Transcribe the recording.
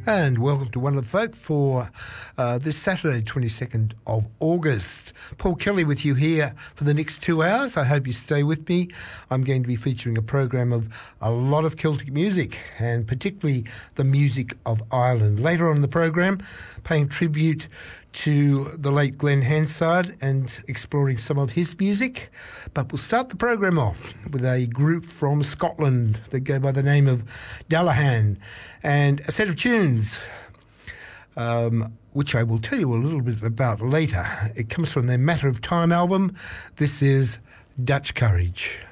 And welcome to One of the Folk for this Saturday, 22nd of August. Paul Kelly with you here for the next 2 hours. I hope you stay with me. I'm going to be featuring a program of a lot of Celtic music, and particularly the music of Ireland. Later on in the program, paying tribute to the late Glenn Hansard and exploring some of his music. But we'll start the program off with a group from Scotland that go by the name of Dallahan, and a set of tunes which I will tell you a little bit about later. It comes from their Matter of Time album. This is Dutch Courage.